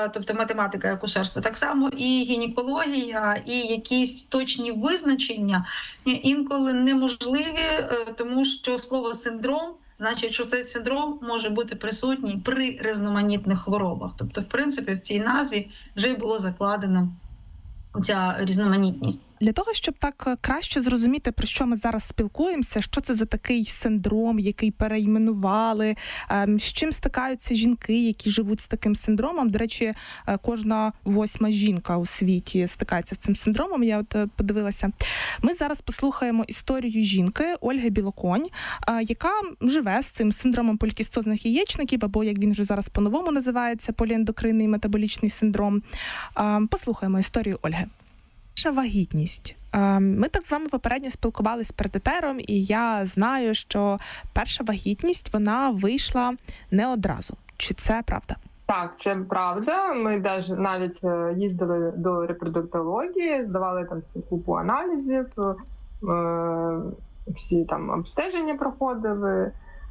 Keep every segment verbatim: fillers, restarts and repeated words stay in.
тобто математика і акушерство, так само і гінекологія, і якісь точні визначення інколи неможливі, тому що слово «синдром» значить, що цей синдром може бути присутній при різноманітних хворобах. Тобто, в принципі, в цій назві вже було закладено ця різноманітність. Для того, щоб так краще зрозуміти, про що ми зараз спілкуємося, що це за такий синдром, який перейменували, з чим стикаються жінки, які живуть з таким синдромом. До речі, кожна восьма жінка у світі стикається з цим синдромом, я от подивилася. Ми зараз послухаємо історію жінки Ольги Білоконь, яка живе з цим синдромом полікістозних яєчників, або, як він вже зараз по-новому називається, поліендокринний метаболічний синдром. Послухаємо історію Ольги. Перша вагітність. Ми так з вами попередньо спілкувалися перед етером, і я знаю, що перша вагітність, вона вийшла не одразу. Чи це правда? Так, це правда. Ми навіть їздили до репродуктології, здавали там всю купу аналізів, всі там обстеження проходили.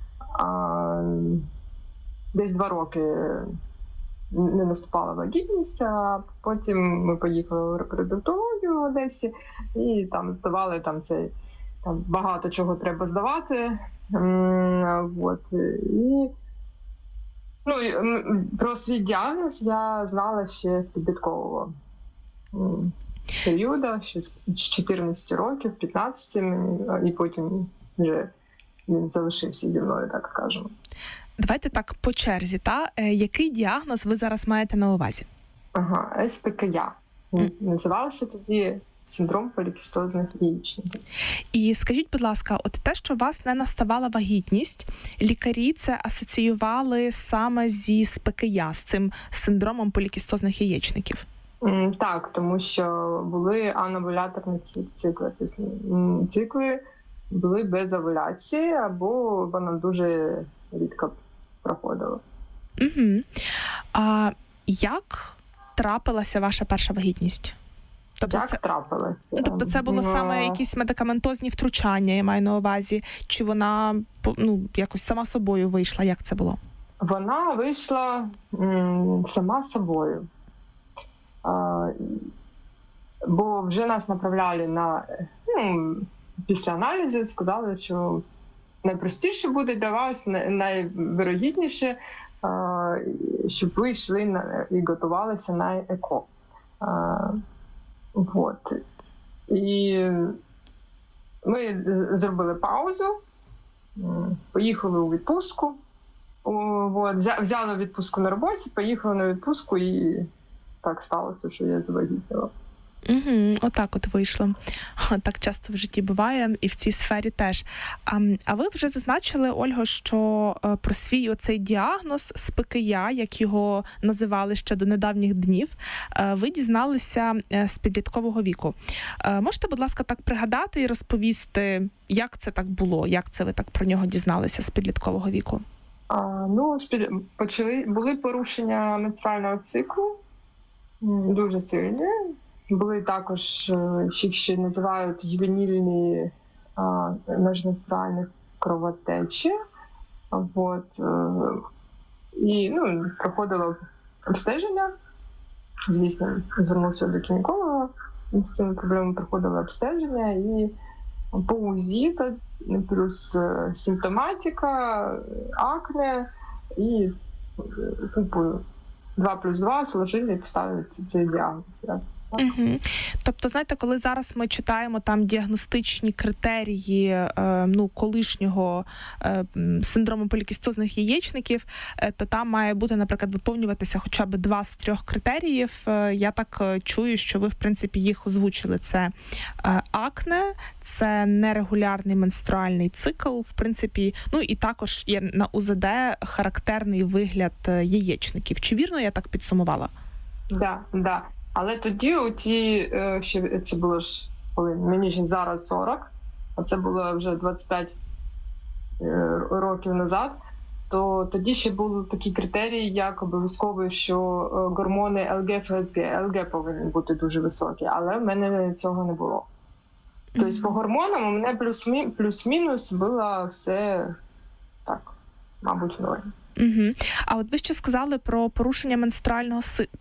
Десь два роки не наступала вагітність, а потім ми поїхали в репродуктологію в Одесі і там здавали там цей там багато чого треба здавати. Вот. І ну, про свій діагноз я знала ще з підліткового періоду, ще з чотирнадцяти років, п'ятнадцяти, і потім вже він залишився зі мною, так скажемо. Давайте так по черзі, та? Який діагноз ви зараз маєте на увазі? Ага, ес пе ка я. Mm. Називався тоді синдром полікістозних яєчників. І скажіть, будь ласка, от те, що у вас не наставала вагітність, лікарі це асоціювали саме зі ес пе ка я, з цим синдромом полікістозних яєчників? Mm, так, тому що були анабуляторні цикли. Тобто цикли були без овуляції, або вона дуже рідко проходила. Угу. А як трапилася ваша перша вагітність? Тобто як це... трапилася? Тобто це було Но... саме якісь медикаментозні втручання, я маю на увазі, чи вона ну, якось сама собою вийшла? Як це було? Вона вийшла м, сама собою. А, бо вже нас направляли на... Ну, після аналізу сказали, що найпростіше буде для вас, найвирогідніше, щоб ви йшли і готувалися на еко. Вот. І ми зробили паузу, поїхали у відпустку, вот. Взяли відпустку на роботі, поїхали на відпустку і так сталося, що я завагітніла. Угу, отак от вийшло. Так часто в житті буває, і в цій сфері теж. А, а ви вже зазначили, Ольго, що про свій оцей діагноз ес пе ка я, як його називали ще до недавніх днів, ви дізналися з підліткового віку. Можете, будь ласка, так пригадати і розповісти, як це так було, як це ви так про нього дізналися з підліткового віку? А, ну, почали, були порушення менструального циклу, дуже сильні. Були також, їх ще називають ювенільні міжменструальні кровотечі. Вот. І ну, проходило обстеження. Звісно, звернувся до гінеколога, з цими проблемами проходило обстеження. І по УЗІ, плюс симптоматика, акне і типу, два плюс два сложили і поставили цей діагноз. Угу. Тобто, знаєте, коли зараз ми читаємо там діагностичні критерії е, ну, колишнього е, синдрому полікістозних яєчників, е, то там має бути, наприклад, виповнюватися хоча б два з трьох критеріїв. Е, я так е, чую, що ви, в принципі, їх озвучили. Це е, акне, це нерегулярний менструальний цикл, в принципі, ну і також є на у зет де характерний вигляд яєчників. Чи вірно я так підсумувала? Так, да, так. Да. Але тоді у ті, ще це було ж, коли мені зараз сорок, а це було вже двадцять п'ять років назад, то тоді ще були такі критерії, як обов'язково, що гормони ел ге еф ес ге, ел ге повинні бути дуже високі, але в мене цього не було. Тобто mm-hmm. по гормонам у мене плюс-мінус, плюс-мінус було все так, мабуть, в нормі. Угу. А от ви ще сказали про порушення менструального